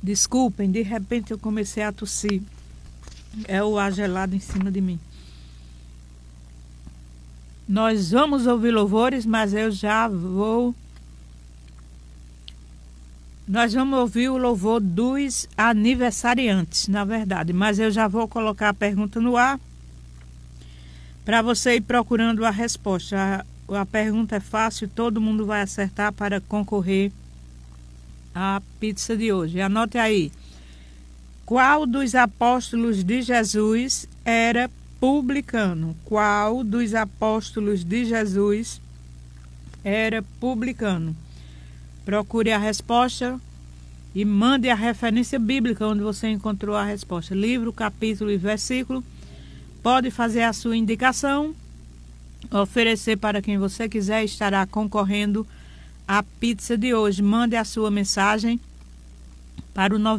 Desculpem, de repente eu comecei a tossir. É o ar gelado em cima de mim. Nós vamos ouvir louvores, mas eu já vou... Nós vamos ouvir o louvor dos aniversariantes, na verdade. Mas eu já vou colocar a pergunta no ar para você ir procurando a resposta. A pergunta é fácil, todo mundo vai acertar para concorrer à pizza de hoje. Anote aí. Qual dos apóstolos de Jesus era publicano? Qual dos apóstolos de Jesus era publicano? Procure a resposta e mande a referência bíblica onde você encontrou a resposta. Livro, capítulo e versículo. Pode fazer a sua indicação, oferecer para quem você quiser, estará concorrendo à pizza de hoje. Mande a sua mensagem para o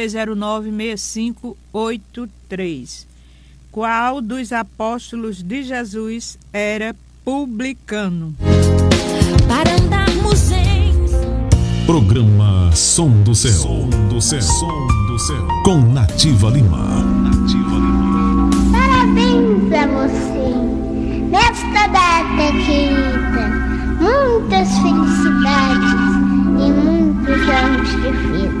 9609-6583. Qual dos apóstolos de Jesus era publicano? Para andarmos em Programa Som do Céu. Som do Céu. Som do Céu. Com Nativa Lima. Parabéns a você, nesta data querida. Muitas felicidades e muitos anos de vida.